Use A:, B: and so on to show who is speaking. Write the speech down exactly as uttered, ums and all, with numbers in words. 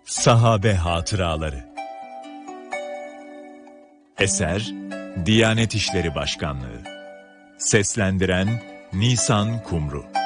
A: Sahabe Hatıraları. Eser Diyanet İşleri Başkanlığı. Seslendiren Nisan Kumru.